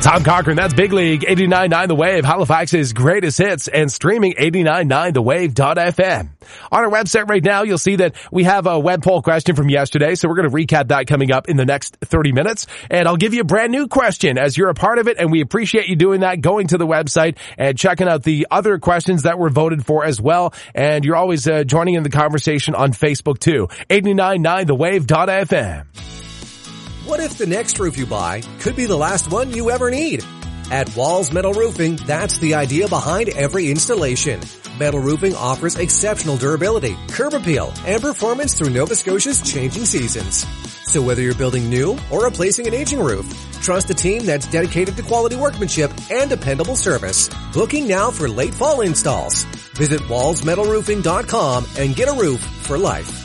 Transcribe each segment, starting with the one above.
Tom Cochran, that's Big League, 89.9 The Wave, Halifax's greatest hits, and streaming 89.9thewave.fm. On our website right now, you'll see that we have a web poll question from yesterday, so we're going to recap that coming up in the next 30 minutes. And I'll give you a brand new question as you're a part of it, and we appreciate you doing that, going to the website and checking out the other questions that were voted for as well. And you're always joining in the conversation on Facebook too, 89.9thewave.fm. What if the next roof you buy could be the last one you ever need? At Walls Metal Roofing, that's the idea behind every installation. Metal roofing offers exceptional durability, curb appeal, and performance through Nova Scotia's changing seasons. So whether you're building new or replacing an aging roof, trust a team that's dedicated to quality workmanship and dependable service. Booking now for late fall installs. Visit wallsmetalroofing.com and get a roof for life.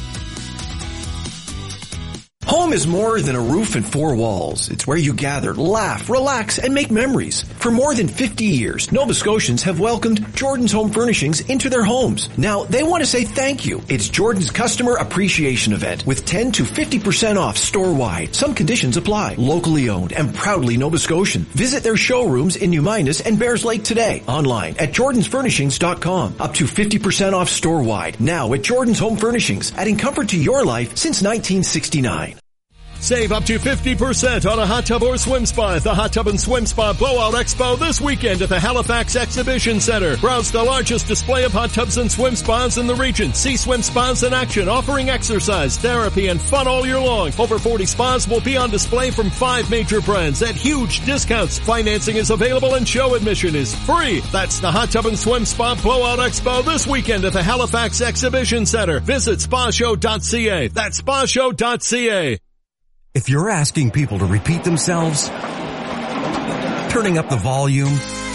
Home is more than a roof and four walls. It's where you gather, laugh, relax, and make memories. For more than 50 years, Nova Scotians have welcomed Jordan's Home Furnishings into their homes. Now, they want to say thank you. It's Jordan's Customer Appreciation Event with 10 to 50% off store-wide. Some conditions apply. Locally owned and proudly Nova Scotian. Visit their showrooms in New Minas and Bears Lake today. Online at jordansfurnishings.com. Up to 50% off store-wide. Now at Jordan's Home Furnishings, adding comfort to your life since 1969. Save up to 50% on a hot tub or swim spa at the Hot Tub and Swim Spa Blowout Expo this weekend at the Halifax Exhibition Center. Browse the largest display of hot tubs and swim spas in the region. See swim spas in action, offering exercise, therapy, and fun all year long. Over 40 spas will be on display from 5 major brands at huge discounts. Financing is available and show admission is free. That's the Hot Tub and Swim Spa Blowout Expo this weekend at the Halifax Exhibition Center. Visit spashow.ca. That's spashow.ca. If you're asking people to repeat themselves, turning up the volume,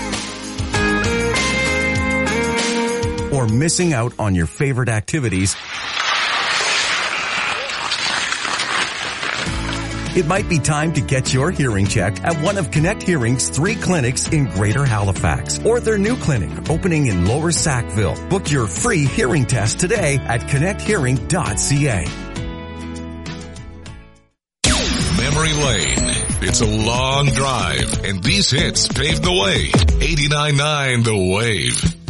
or missing out on your favorite activities, it might be time to get your hearing checked at one of Connect Hearing's 3 clinics in Greater Halifax, or their new clinic opening in Lower Sackville. Book your free hearing test today at connecthearing.ca. Memory Lane. It's a long drive, and these hits paved the way. 89.9 The Wave.